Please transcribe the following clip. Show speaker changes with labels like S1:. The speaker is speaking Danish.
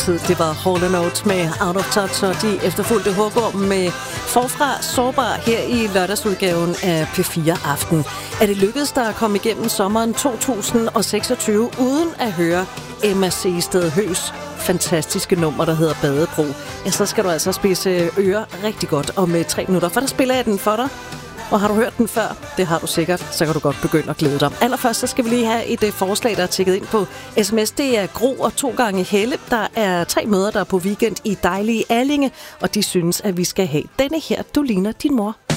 S1: Det var Hall & Oates med Out of Touch, og de efterfulgte Hugorm med Forfra Sårbar her i lørdagsudgaven af P4 Aften. Er det lykkedes dig at komme igennem sommeren 2026 uden at høre Emma Seested Høs fantastiske nummer, der hedder Badebro? Ja, så skal du altså spidse ører rigtig godt om 3 minutter, for der spiller jeg den for dig. Og har du hørt den før? Det har du sikkert. Så kan du godt begynde at glæde dig. Allerførst så skal vi lige have et forslag, der er tækket ind på sms. Det er Gro og 2 gange Helle. Der er 3 mødre, der er på weekend i dejlige Allinge, og de synes, at vi skal have denne her. Du ligner din mor.